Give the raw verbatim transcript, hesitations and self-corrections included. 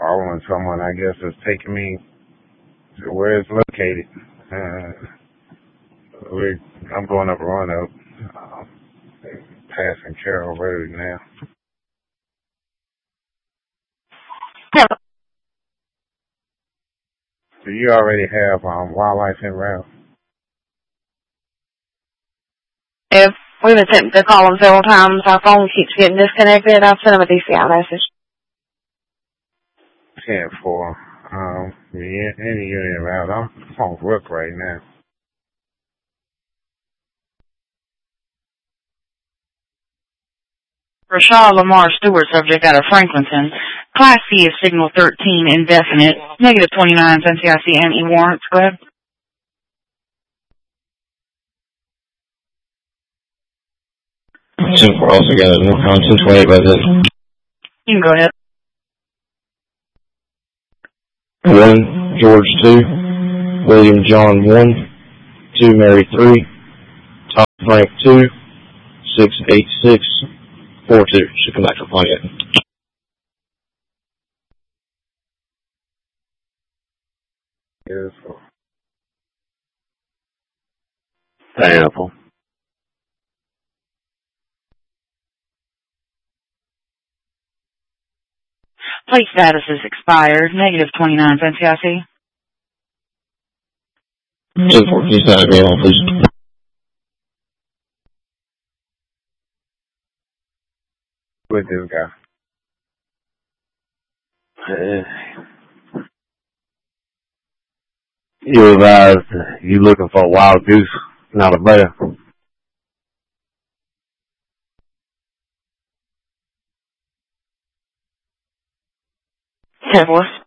following someone, I guess, that's taking me to where it's located. Uh, we're, I'm going up Roanoke, uh, passing Carroll Road now. Do you already have um, wildlife en route? If we've attempted to call them several times, our phone keeps getting disconnected. I've sent them a D C I message. ten four. Um, any unit en route. I'm on Rook right now. Rashad Lamar Stewart, subject out of Franklinton. Class C is signal thirteen, indefinite. Negative twenty-nine, N C I C and E warrants. Go ahead. ten four also got a no conscience way by this. You can go ahead. one, George two, William John one, two, Mary three, Tom Frank two, six eight six, four two. Should come back to Pontiac. Beautiful. Pineapple. Plate status is expired. Negative twenty-nine, N C I C. ten four, can you sign me on, please? With this guy. Uh, you advised you looking for a wild goose, not a bear. ten four.